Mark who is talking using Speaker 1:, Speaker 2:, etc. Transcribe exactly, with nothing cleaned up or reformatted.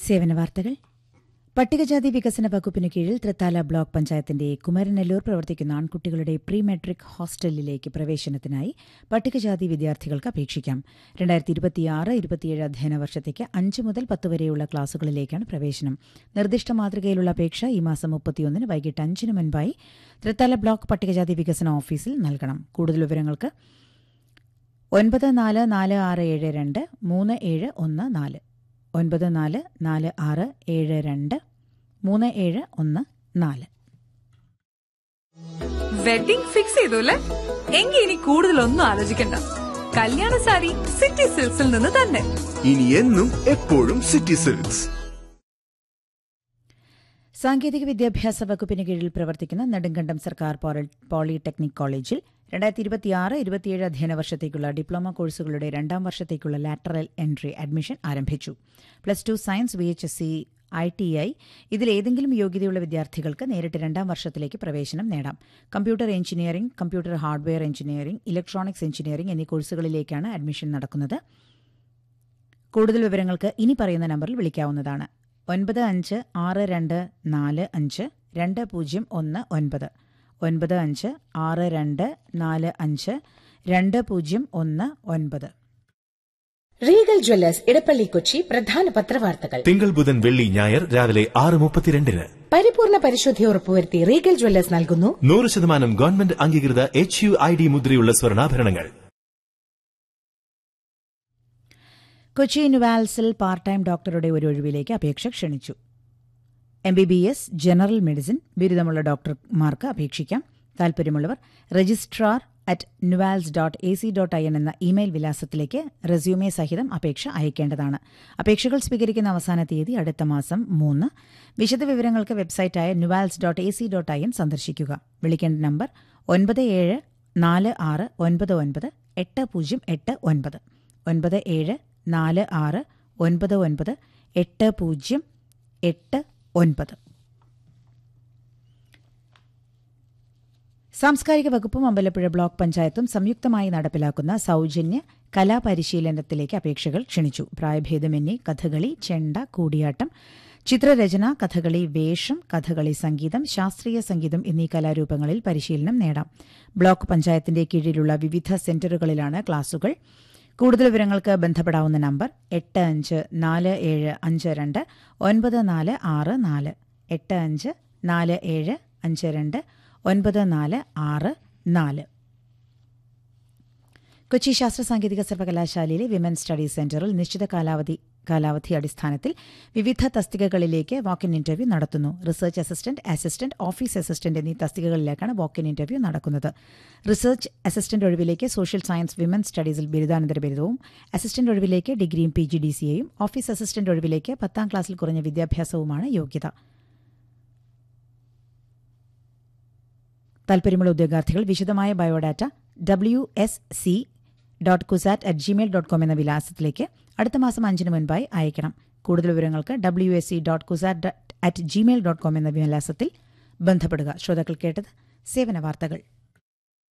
Speaker 1: സേവന വാർത്തകൾ. പട്ടികജാതി വികസന വകുപ്പിന് കീഴിൽ തൃത്താല ബ്ലോക്ക് പഞ്ചായത്തിന്റെ കുമരനെല്ലൂർ പ്രവർത്തിക്കുന്ന ആൺകുട്ടികളുടെ പ്രീ മെട്രിക് ഹോസ്റ്റലിലേക്ക് പ്രവേശനത്തിനായി പട്ടികജാതി വിദ്യാർത്ഥികൾക്ക് അപേക്ഷിക്കാം. രണ്ടായിരത്തി ഇരുപത്തിയാറ് ഇരുപത്തിയേഴ് അധ്യയന വർഷത്തേക്ക് അഞ്ച് മുതൽ പത്ത് വരെയുള്ള ക്ലാസുകളിലേക്കാണ് പ്രവേശനം. നിർദ്ദിഷ്ട മാതൃകയിലുള്ള അപേക്ഷ ഈ മാസം മുപ്പത്തിയൊന്നിന് വൈകിട്ട് അഞ്ചിന് മുൻപായി തൃത്താല ബ്ലോക്ക് പട്ടികജാതി വികസന ഓഫീസിൽ നൽകണം. കൂടുതൽ വിവരങ്ങൾക്ക് ഒൻപത് നാല് നാല് ആറ് ഏഴ് രണ്ട് മൂന്ന് ഏഴ് ഒന്ന് നാല് ഒൻപത് നാല് നാല് ആറ് ഏഴ് രണ്ട് മൂന്ന് ഏഴ് ഒന്ന് നാല്.
Speaker 2: വെഡിംഗ് ഫിക്സ് ചെയ്തു അല്ലേ? എങ്കിൽ ഇനി കൂടുതലൊന്നും ആലോചിക്കണ്ട. കല്യാണ സാരി സിറ്റി സിൽക്സിൽ നിന്ന് തന്നെ.
Speaker 3: ഇനി എന്നും എപ്പോഴും സിറ്റി സിൽക്സ്.
Speaker 1: സാങ്കേതിക വിദ്യാഭ്യാസ വകുപ്പിന് കീഴിൽ പ്രവർത്തിക്കുന്ന നെടുങ്കണ്ടം സർക്കാർ പോളിടെക്നിക് കോളേജിൽ രണ്ടായിരത്തി ഇരുപത്തിയാറ് ഇരുപത്തിയേഴ് അധ്യയന വർഷത്തേക്കുള്ള ഡിപ്ലോമ കോഴ്സുകളുടെ രണ്ടാം വർഷത്തേക്കുള്ള ലാറ്ററൽ എൻട്രി അഡ്മിഷൻ ആരംഭിച്ചു. Plus two science, V H S C, I T I ഇതിലേതെങ്കിലും യോഗ്യതയുള്ള വിദ്യാർത്ഥികൾക്ക് നേരിട്ട് രണ്ടാം വർഷത്തിലേക്ക് പ്രവേശനം നേടാം. Computer engineering, computer hardware engineering, electronics engineering എന്നീ കോഴ്സുകളിലേക്കാണ് അഡ്മിഷൻ നടക്കുന്നത്. കൂടുതൽ വിവരങ്ങൾക്ക് ഇനി പറയുന്ന നമ്പറിൽ വിളിക്കാവുന്നതാണ്. ഒൻപത് അഞ്ച് ആറ് രണ്ട് നാല് അഞ്ച് രണ്ട് പൂജ്യം ഒന്ന് ഒൻപത് ഒൻപത് അഞ്ച് ആറ് രണ്ട് നാല് അഞ്ച് രണ്ട് പൂജ്യം ഒന്ന് ഒൻപത്.
Speaker 4: റീഗൽ ജ്വല്ലേഴ്സ് ഇടപ്പള്ളി കൊച്ചി പ്രധാന പത്രവാർത്തകൾ
Speaker 5: തിങ്കൾ ബുധൻ വെള്ളി ഞായർ രാവിലെ ആറ് മുപ്പത്തിരണ്ടിന്.
Speaker 4: പരിപൂർണ പരിശുദ്ധി ഉറപ്പുവരുത്തി റീഗൽ ജ്വല്ലേഴ്സ് നൽകുന്നു
Speaker 5: നൂറ് ശതമാനം ഗവൺമെന്റ് അംഗീകൃത എച്ച് യു ഐ ഡി മുദ്രയുള്ള സ്വർണ്ണാഭരണങ്ങൾ.
Speaker 1: കൊച്ചി നുവാൽസിൽ പാർട്ട് ടൈം ഡോക്ടറുടെ ഒരു ഒഴിവിലേക്ക് അപേക്ഷ ക്ഷണിച്ചു. M B B S, general medicine ബിരുദമുള്ള ഡോക്ടർമാർക്ക് അപേക്ഷിക്കാം. താൽപര്യമുള്ളവർ registrar at NUALS dot A C dot I N എന്ന ഇമെയിൽ വിലാസത്തിലേക്ക് റെസ്യൂമെ സഹിതം അപേക്ഷ അയക്കേണ്ടതാണ്. അപേക്ഷകൾ സ്വീകരിക്കുന്ന അവസാന തീയതി അടുത്ത മാസം മൂന്ന്. വിശദവിവരങ്ങൾക്ക് വെബ്സൈറ്റായ NUALS dot A C dot I N സന്ദർശിക്കുക. വിളിക്കേണ്ട നമ്പർ ഒൻപത് ഏഴ് നാല് ആറ് ഒൻപത് ഒൻപത് എട്ട് പൂജ്യം എട്ട് ഒൻപത് ഒൻപത് ഏഴ് നാല് ആറ് ഒൻപത് ഒൻപത് എട്ട് പൂജ്യം എട്ട് ഒൻപത്. സാംസ്കാരിക വകുപ്പും അമ്പലപ്പുഴ ബ്ലോക്ക് പഞ്ചായത്തും സംയുക്തമായി നടപ്പിലാക്കുന്ന സൌജന്യ കലാപരിശീലനത്തിലേക്ക് അപേക്ഷകൾ ക്ഷണിച്ചു. പ്രായഭേദമന്യേ കഥകളി, ചെണ്ട, കൂടിയാട്ടം, ചിത്രരചന, കഥകളി വേഷം, കഥകളി സംഗീതം, ശാസ്ത്രീയ സംഗീതം എന്നീ കലാരൂപങ്ങളിൽ പരിശീലനം നേടാം. ബ്ലോക്ക് പഞ്ചായത്തിന്റെ കീഴിലുള്ള വിവിധ സെന്ററുകളിലാണ് ക്ലാസുകൾ. കൂടുതൽ വിവരങ്ങൾക്ക് ബന്ധപ്പെടാവുന്ന നമ്പർ എട്ട് അഞ്ച് നാല് ഏഴ് അഞ്ച് രണ്ട് ഒൻപത് നാല് ആറ് നാല് എട്ട് അഞ്ച് നാല് ഏഴ് അഞ്ച് രണ്ട് ഒൻപത് നാല് ആറ് നാല്. കൊച്ചി ശാസ്ത്ര സാങ്കേതിക സർവകലാശാലയിലെ വിമൻ സ്റ്റഡീസ് സെന്ററിൽ നിശ്ചിത കാലാവധി കാലാവധി അടിസ്ഥാനത്തിൽ വിവിധ തസ്തികകളിലേക്ക് വാക്ക് ഇൻ ഇന്റർവ്യൂ നടത്തുന്നു. Research assistant, assistant, office assistant എന്നീ തസ്തികകളിലേക്കാണ് വാക്ക് ഇൻ ഇന്റർവ്യൂ നടക്കുന്നത്. Research assistant ഒഴിവിലേക്ക് social science women സ്റ്റഡീസിൽ ബിരുദാനന്തര ബിരുദവും, അസിസ്റ്റന്റ് ഒഴിവിലേക്ക് ഡിഗ്രിയും P G D സിയെയും, office assistant ഒഴിവിലേക്ക് പത്താം ക്ലാസ്സിൽ കുറഞ്ഞ വിദ്യാഭ്യാസവുമാണ് യോഗ്യത. താൽപര്യമുള്ള ഉദ്യോഗാർത്ഥികൾ വിശദമായ biodata W S C dot CUSAT at Gmail dot com എന്ന വിലാസത്തിലേക്ക് അടുത്ത മാസം അഞ്ചിന് മുൻപായി അയക്കണം. കൂടുതൽ വിവരങ്ങൾക്ക് W S C dot CUSAT at Gmail dot com എന്ന വിലാസത്തിൽ ബന്ധപ്പെടുക. ശ്രോതാക്കൾ കേട്ടത് സേവന വാർത്തകൾ.